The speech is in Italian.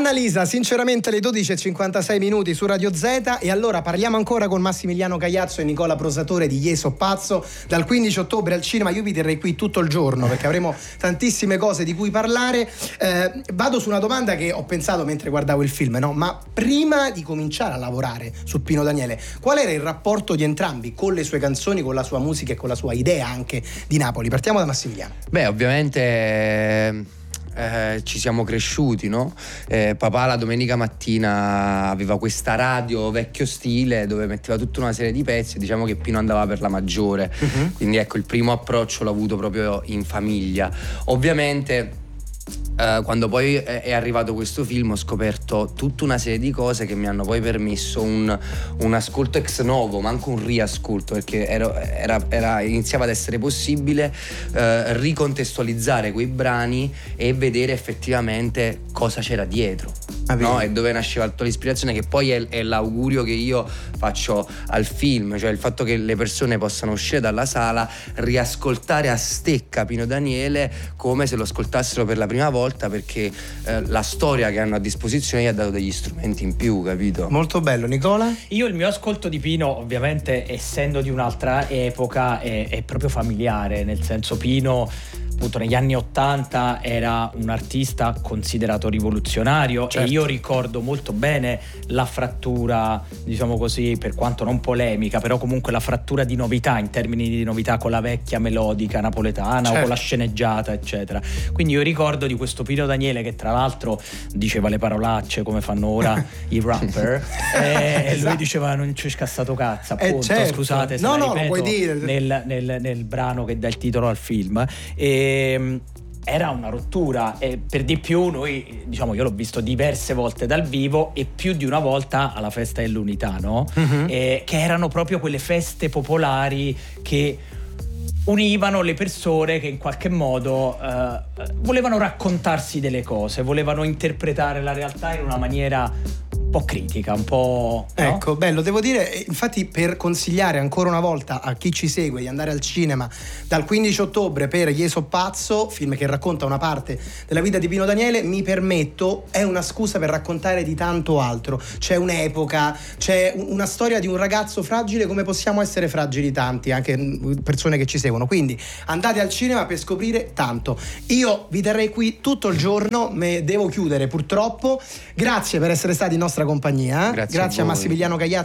Annalisa, sinceramente le 12:56 su Radio Z. E allora parliamo ancora con Massimiliano Cagliazzo e Nicola Prosatore di Io so pazzo. Dal 15 ottobre al cinema. Io vi terrei qui tutto il giorno perché avremo tantissime cose di cui parlare. Vado su una domanda che ho pensato mentre guardavo il film, no? Ma prima di cominciare a lavorare su Pino Daniele, qual era il rapporto di entrambi con le sue canzoni, con la sua musica e con la sua idea anche di Napoli? Partiamo da Massimiliano. Beh, ovviamente ci siamo cresciuti, no? Papà la domenica mattina aveva questa radio vecchio stile dove metteva tutta una serie di pezzi, diciamo che Pino andava per la maggiore. Quindi ecco, il primo approccio l'ho avuto proprio in famiglia. Ovviamente quando poi è arrivato questo film ho scoperto tutta una serie di cose che mi hanno poi permesso un ascolto ex novo, ma anche un riascolto, perché iniziava ad essere possibile ricontestualizzare quei brani e vedere effettivamente cosa c'era dietro, no? E dove nasceva tutta l'ispirazione, che poi è l'augurio che io faccio al film, cioè il fatto che le persone possano uscire dalla sala, riascoltare a stecca Pino Daniele come se lo ascoltassero per la prima volta, perché la storia che hanno a disposizione gli ha dato degli strumenti in più, capito? Molto bello. Nicola? Io il mio ascolto di Pino, ovviamente essendo di un'altra epoca, è proprio familiare, nel senso Pino appunto negli anni '80 era un artista considerato rivoluzionario, certo. E io ricordo molto bene la frattura, diciamo così, per quanto non polemica, però comunque la frattura di novità, in termini di novità, con la vecchia melodica napoletana, certo, o con la sceneggiata eccetera. Quindi io ricordo di questo Pino Daniele che tra l'altro diceva le parolacce come fanno ora i rapper, e lui diceva non ci scassato cazzo, appunto, certo. Scusate se no, la lo ripeto, puoi dire nel brano che dà il titolo al film. Era una rottura, e per di più noi, diciamo, io l'ho visto diverse volte dal vivo e più di una volta alla festa dell'Unità, no? Che erano proprio quelle feste popolari che univano le persone che in qualche modo volevano raccontarsi delle cose, volevano interpretare la realtà in una maniera un po' critica, un po', no? Ecco, bello, devo dire, infatti, per consigliare ancora una volta a chi ci segue di andare al cinema dal 15 ottobre per Io so pazzo, film che racconta una parte della vita di Pino Daniele, mi permetto, è una scusa per raccontare di tanto altro. C'è un'epoca, c'è una storia di un ragazzo fragile come possiamo essere fragili tanti, anche persone che ci seguono, quindi andate al cinema per scoprire tanto. Io vi terrei qui tutto il giorno, devo chiudere purtroppo. Grazie per essere stati in nostra compagnia. Grazie a Massimiliano Cagliazzo